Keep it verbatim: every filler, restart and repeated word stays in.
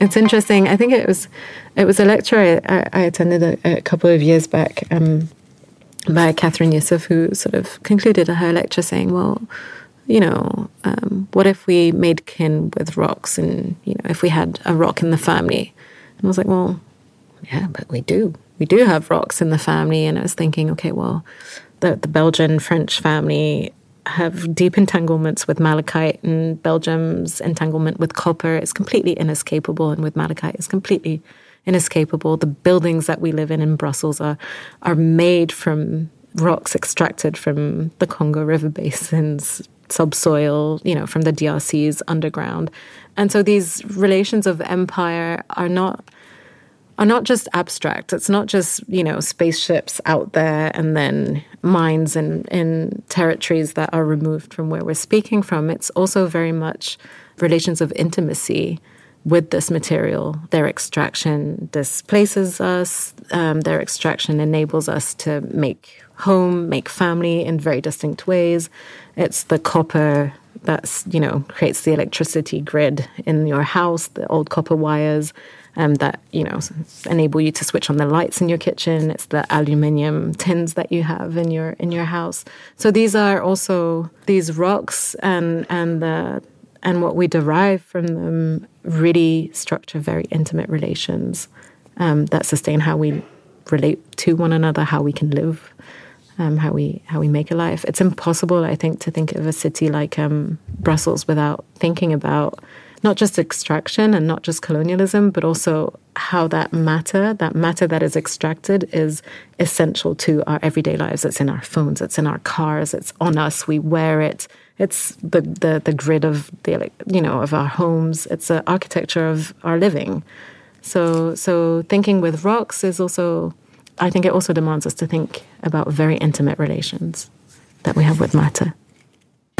It's interesting. I think it was it was a lecture I, I attended a, a couple of years back um, by Catherine Youssef, who sort of concluded her lecture saying, well, you know, um, what if we made kin with rocks and, you know, if we had a rock in the family? And I was like, well, yeah, but we do. We do have rocks in the family. And I was thinking, okay, well, the, the Belgian-French family have deep entanglements with malachite, and Belgium's entanglement with copper is completely inescapable, and with malachite is completely inescapable. The buildings that we live in in Brussels are are made from rocks extracted from the Congo River basins, subsoil, you know, from the D R C's underground. And so these relations of empire are not are not just abstract. It's not just, you know, spaceships out there and then mines in, in territories that are removed from where we're speaking from. It's also very much relations of intimacy with this material. Their extraction displaces us. Um, their extraction enables us to make home, make family in very distinct ways. It's the copper that's, you know, creates the electricity grid in your house, the old copper wires um, that, you know, enable you to switch on the lights in your kitchen. It's the aluminium tins that you have in your in your house. So these are also, these rocks and and the and what we derive from them really structure very intimate relations um, that sustain how we relate to one another, how we can live, um, how we how we make a life. It's impossible, I think, to think of a city like um, Brussels without thinking about not just extraction and not just colonialism, but also how that matter, that matter that is extracted is essential to our everyday lives. It's in our phones, it's in our cars, it's on us, we wear it. It's the, the, the grid of the, you know, of our homes. It's the architecture of our living. So so thinking with rocks is also, I think it also demands us to think about very intimate relations that we have with matter.